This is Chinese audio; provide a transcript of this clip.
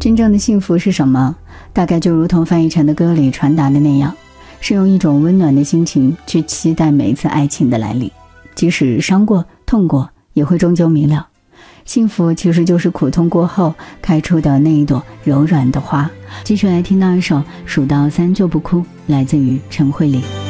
真正的幸福是什么？大概就如同范逸臣的歌里传达的那样，是用一种温暖的心情去期待每一次爱情的来临，即使伤过痛过，也会终究明了。幸福其实就是苦痛过后开出的那一朵柔软的花。继续来听到一首数到3就不哭，来自于陈慧琳。